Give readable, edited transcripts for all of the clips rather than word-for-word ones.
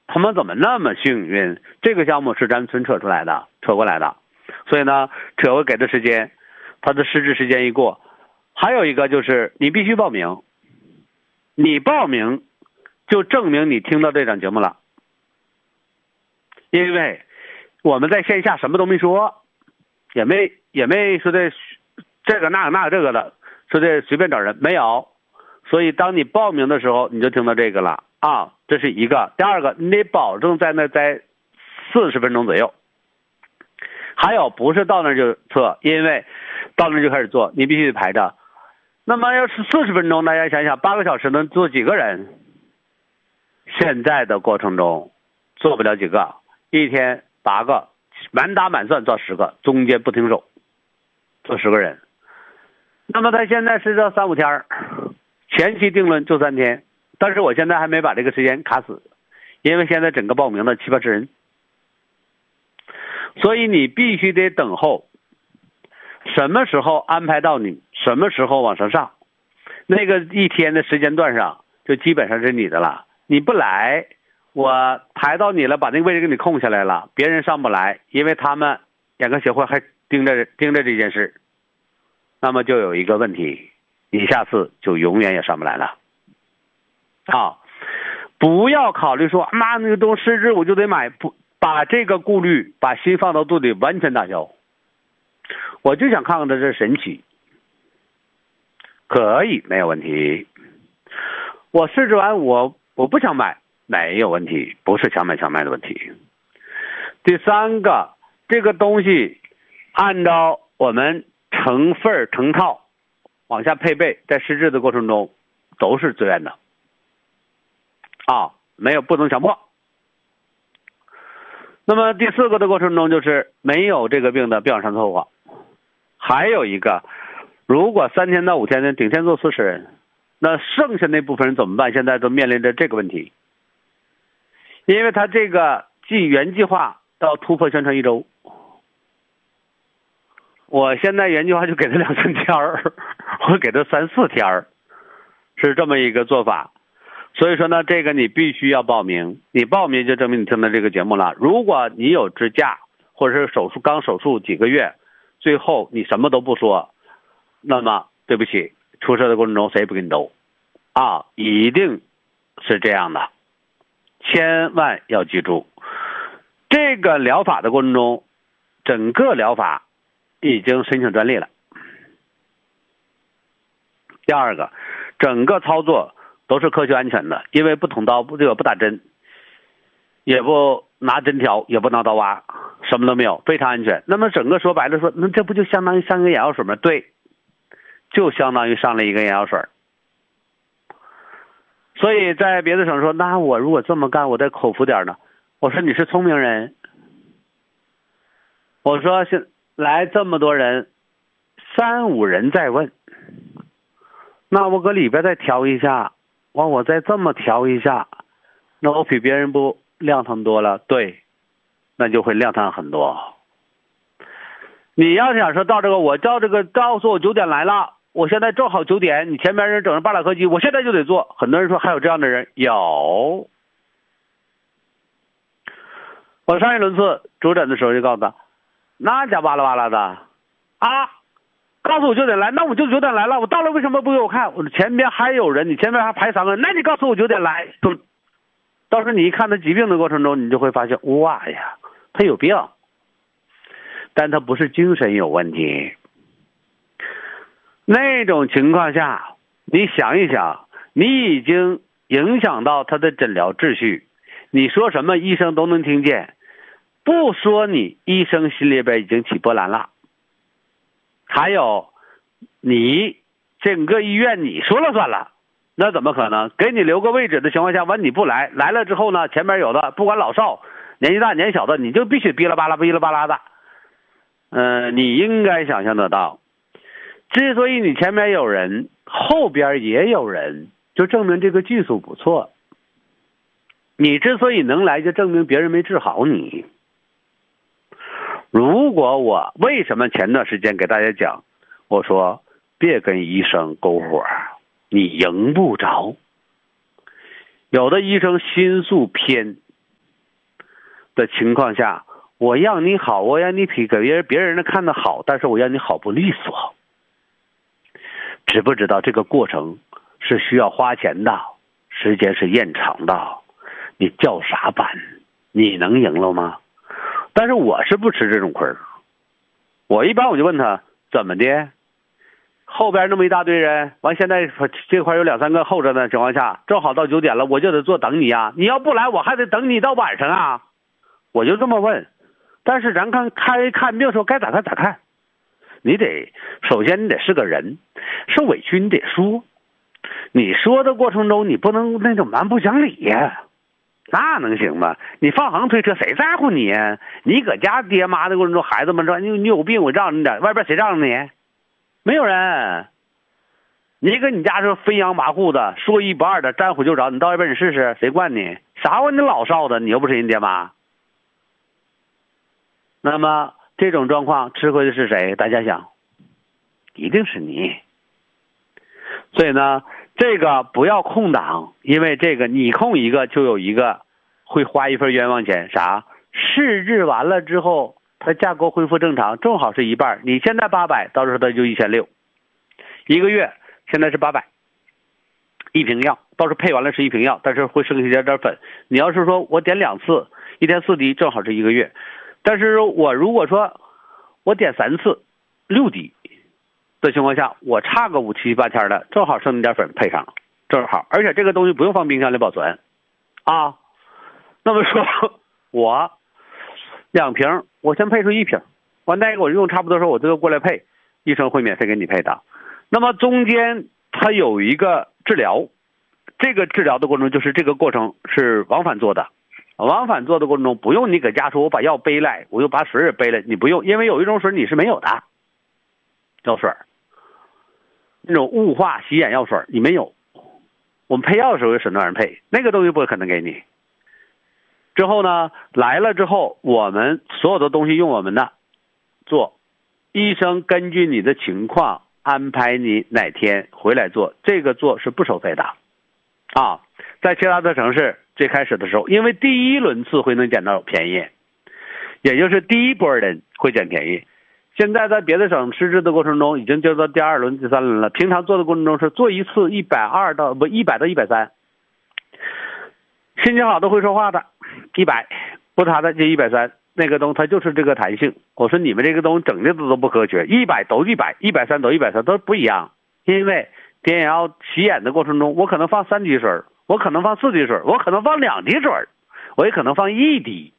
他们怎么那么幸运？这个项目是咱纯扯过来的，所以呢，扯回给的时间，它的实质时间一过，还有一个就是你必须报名，你报名就证明你听到这档节目了，因为我们在线下什么都没说，也没说这个那个这个的，说这随便找人没有，所以当你报名的时候，你就听到这个了啊，这是一个。第二个，你得保证在那待40分钟左右。还有不是到那就测，因为到那就开始做，你必须得排着。那么要是40分钟，大家想想8个小时能做几个人？现在的过程中做不了几个，一天8个，满打满算做10个，中间不停手，做10个人。那么他现在是这3、5天，前期定论就3天，但是我现在还没把这个时间卡死，因为现在整个报名的7、80人，所以你必须得等候，什么时候安排到你，什么时候往上，那个一天的时间段上就基本上是你的了。你不来，我排到你了，把那个位置给你空下来了，别人上不来，因为他们眼科协会还盯着这件事，那么就有一个问题，你下次就永远也上不来了啊！不要考虑说妈那个东西失智我就得买，不把这个顾虑把心放到肚里完全打消。我就想看看这神奇，可以没有问题。我试制完我不想买，没有问题，不是想买的问题。第三个，这个东西按照我们成份成套往下配备，在试制的过程中都是自愿的啊，没有不能强迫。那么第4个的过程中就是没有这个病的别往上凑合。还有一个，如果3天到5天的顶天做40人，那剩下那部分人怎么办？现在都面临着这个问题，因为他这个原计划到突破宣传1周，我现在原计划就给他2、3天，我给他3、4天，是这么一个做法。所以说呢，这个你必须要报名，你报名就证明你听到这个节目了。如果你有支架或者是刚手术几个月，最后你什么都不说，那么对不起，出事的过程中谁也不给你兜啊，一定是这样的，千万要记住。这个疗法的过程中，整个疗法已经申请专利了。第二个，整个操作都是科学安全的，因为不捅刀，不打针，也不拿针条，也不拿刀挖，什么都没有，非常安全。那么整个说白了说，那这不就相当于上个眼药水吗？对，就相当于上了一个眼药水。所以在别的省说，那我如果这么干，我再口服点呢？我说你是聪明人。我说来这么多人，3、5人在问，那我搁里边再调一下，我再这么调一下，那我比别人不亮堂多了？对，那就会亮堂很多。你要想说到这个，我到这个告诉我9点来了，我现在正好9点，你前面人整上8两柯基，我现在就得做。很多人说还有这样的人，有。我上一轮次主诊的时候就告诉他，那家哇啦哇啦的啊，告诉我9点来，那我就9点来了，我到了为什么不给我看？我前边还有人，你前面还排3个人，那你告诉我9点来。到时候你一看他疾病的过程中，你就会发现，哇呀，他有病，但他不是精神有问题。那种情况下，你想一想，你已经影响到他的诊疗秩序，你说什么医生都能听见，不说你医生心里边已经起波澜了。还有你整个医院你说了算了，那怎么可能？给你留个位置的情况下，完你不来，来了之后呢，前面有的不管老少年纪大年小的，你就必须哔啦吧啦的。你应该想象得到，之所以你前面有人，后边也有人，就证明这个技术不错。你之所以能来，就证明别人没治好你。如果我为什么前段时间给大家讲，我说别跟医生勾火，你赢不着。有的医生心术偏， 的情况下，我让你好，我让你比给别人看的好，但是我让你好不利索。知不知道这个过程是需要花钱的，时间是延长的，你叫啥板？你能赢了吗？但是我是不吃这种亏。我一般我就问他怎么的，后边那么一大堆人，完现在这块有2、3个候着的情况下，正好到9点了，我就得坐等你啊！你要不来，我还得等你到晚上啊！我就这么问。但是咱看病说该咋看咋看，你得首先你得是个人，受委屈你得说，你说的过程中你不能那种蛮不讲理呀，那能行吗？你放行推车谁在乎你呀？你搁家爹妈的过程中，孩子们说你有病我让你点，外边谁让你？没有人。你搁你家是飞扬跋扈的，说一不二的，沾火就着，你到外边你试试，谁惯你？啥管你老少的，你又不是人爹妈。那么这种状况吃亏的是谁？大家想，一定是你。所以呢，这个不要空档，因为这个你空一个就有一个会花一份冤枉钱。啥？试制完了之后，它价格恢复正常，正好是一半。你现在800，到时候它就1600，一个月现在是800，一瓶药，到时候配完了是一瓶药，但是会剩下点粉。你要是说我点2次，一天4滴，正好是一个月。但是我如果说我点3次6滴的情况下，我差个5、7、8天的，正好剩那点粉配上，正好。而且这个东西不用放冰箱里保存啊。那么说我2瓶，我先配出1瓶，完那个我用差不多时候我这个过来配，医生会免费给你配的。那么中间它有一个治疗，这个治疗的过程就是这个过程是往返做的。往返做的过程中，不用你搁家说我把药背来，我又把水也背来，你不用，因为有一种水你是没有的，药水，那种雾化洗眼药水你没有，我们配药的时候就省那玩意儿配，那个东西不可能给你。之后呢，来了之后，我们所有的东西用我们的做，医生根据你的情况安排你哪天回来做，这个做是不收费的啊。在其他的城市最开始的时候，因为第一轮次会能捡到便宜，也就是第一波人会捡便宜。现在在别的省试制的过程中已经就到第2轮、第3轮了，平常做的过程中是做一次100到130，心情好的会说话的100，不他的就130，那个东西它就是这个弹性。我说你们这个东西整的都不科学，100都100， 130都130，都不一样。因为点眼药洗眼的过程中，我可能放3滴水，我可能放4滴水，我可能放2滴水，我也可能放1滴。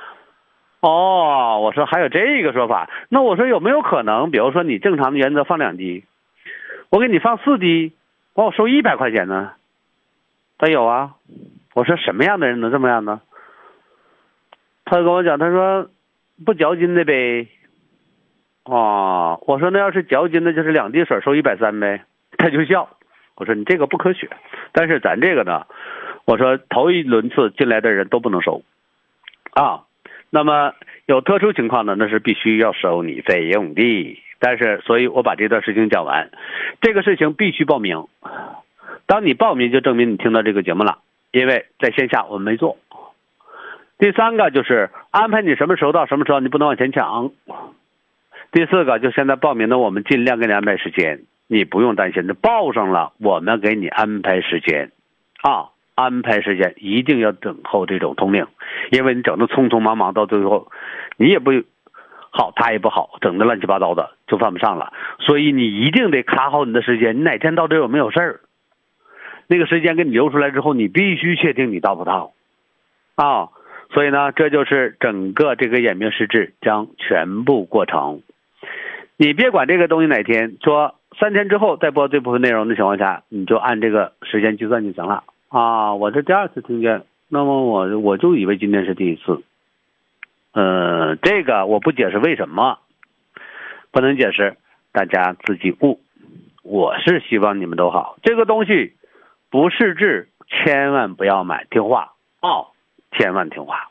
哦，我说还有这个说法，那我说有没有可能，比如说你正常的原则放2滴，我给你放4滴，我收100块钱呢？他有啊。我说什么样的人能这么样呢？他跟我讲，他说不嚼筋的呗。哦，我说那要是嚼筋的，就是2滴水收130呗。他就笑。我说你这个不科学，但是咱这个呢，我说头一轮次进来的人都不能收啊。那么有特殊情况呢，那是必须要收你费用的。但是所以我把这段事情讲完，这个事情必须报名。当你报名就证明你听到这个节目了，因为在线下我们没做。第3个就是安排你什么时候到什么时候，你不能往前抢。第4个就现在报名的，我们尽量给你安排时间，你不用担心，这报上了我们给你安排时间啊，安排时间一定要等候这种通令，因为你整的匆匆忙忙到最后你也不好，他也不好，整的乱七八糟的就犯不上了。所以你一定得卡好你的时间，你哪天到这有没有事儿，那个时间给你留出来之后，你必须确定你到不到啊。所以呢，这就是整个这个眼病试治将全部过程。你别管这个东西哪天说3天之后再播这部分内容的情况下，你就按这个时间计算就行了啊。我这第2次听见，那么我就以为今天是第1次。这个我不解释为什么不能解释，大家自己悟。我是希望你们都好，这个东西不试治千万不要买，听话哦，千万听话。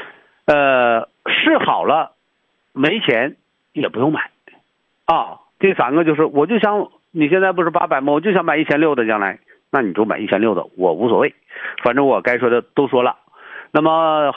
试好了没钱也不用买啊。第3个就是我就想你现在不是800吗？我就想买1600的，将来那你就买1600的，我无所谓，反正我该说的都说了。那么